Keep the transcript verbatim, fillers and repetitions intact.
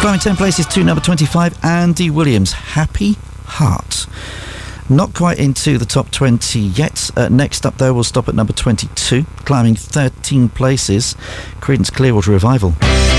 Climbing ten places to number twenty-five, Andy Williams, Happy Heart. Not quite into the top twenty yet. Uh, next up, though, we'll stop at number twenty-two. Climbing thirteen places, Creedence Clearwater Revival.